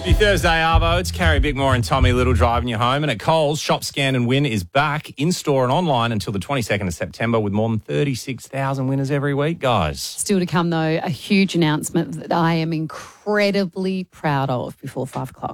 Happy Thursday, Arvo. It's Carrie Bickmore and Tommy Little driving you home. And at Coles, Shop, Scan and Win is back in-store and online until the 22nd of September with more than 36,000 winners every week, guys. Still to come, though, a huge announcement that I am incredibly proud of before 5 o'clock.